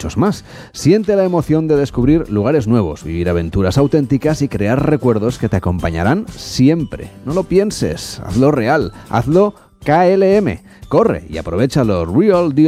muchos más. Siente la emoción de descubrir lugares nuevos, vivir aventuras auténticas y crear recuerdos que te acompañarán siempre. No lo pienses, hazlo real, hazlo KLM. Corre y aprovecha los Real Deal